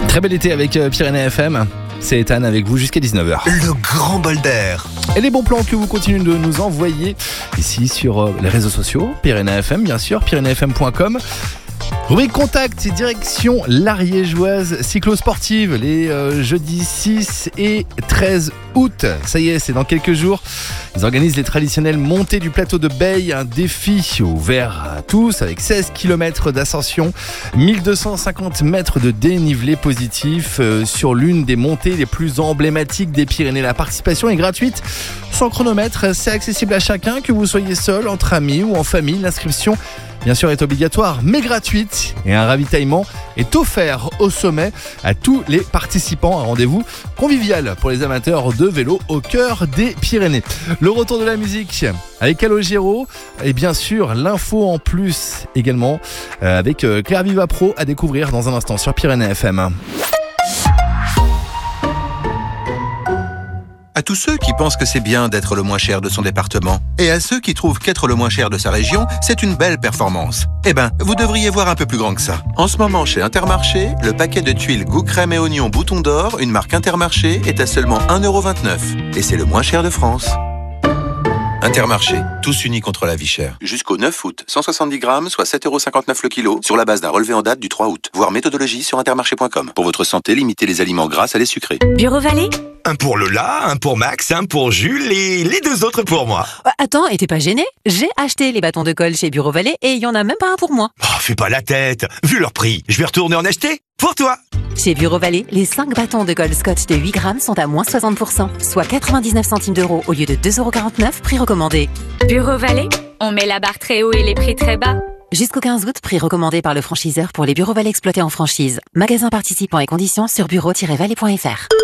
Très bel été avec Pyrénées FM. C'est Ethan avec vous jusqu'à 19h. Le grand bol d'air. Et les bons plans que vous continuez de nous envoyer ici sur les réseaux sociaux. Pyrénées FM, bien sûr, pyrénéesfm.com. Rubrique contact, direction l'Ariégeoise cyclosportive les jeudis 6 et 13 août. Ça y est, c'est dans quelques jours. Ils organisent les traditionnelles montées du plateau de Beille, un défi ouvert à tous avec 16 km d'ascension, 1250 mètres de dénivelé positif sur l'une des montées les plus emblématiques des Pyrénées. La participation est gratuite, sans chronomètre, c'est accessible à chacun, que vous soyez seul, entre amis ou en famille. L'inscription bien sûr est obligatoire mais gratuite et un ravitaillement est offert au sommet à tous les participants. Un rendez-vous convivial pour les amateurs de vélo au cœur des Pyrénées. Le retour de la musique avec Calogero et bien sûr l'info en plus également avec Claire Viva Pro à découvrir dans un instant sur Pyrénées FM. À tous ceux qui pensent que c'est bien d'être le moins cher de son département, et à ceux qui trouvent qu'être le moins cher de sa région, c'est une belle performance. Eh ben, vous devriez voir un peu plus grand que ça. En ce moment, chez Intermarché, le paquet de tuiles goût crème et oignon bouton d'or, une marque Intermarché, est à seulement 1,29€. Et c'est le moins cher de France. Intermarché, tous unis contre la vie chère. Jusqu'au 9 août, 170 grammes, soit 7,59€ le kilo, sur la base d'un relevé en date du 3 août. Voir méthodologie sur intermarché.com. Pour votre santé, limitez les aliments gras à les sucrés. Bureau Vallée ? Un pour Lola, un pour Max, un pour Jules et les deux autres pour moi. Attends, et t'es pas gêné ? J'ai acheté les bâtons de colle chez Bureau Vallée et il y en a même pas un pour moi. Oh, fais pas la tête. Vu leur prix, je vais retourner en acheter pour toi. Chez Bureau Vallée, les 5 bâtons de colle Scotch de 8 grammes sont à moins 60%, soit 99 centimes d'euros au lieu de 2,49€, prix recommandé. Bureau Vallée, on met la barre très haut et les prix très bas. Jusqu'au 15 août, prix recommandé par le franchiseur pour les Bureaux Vallée exploités en franchise. Magasin participants et conditions sur bureau-vallée.fr.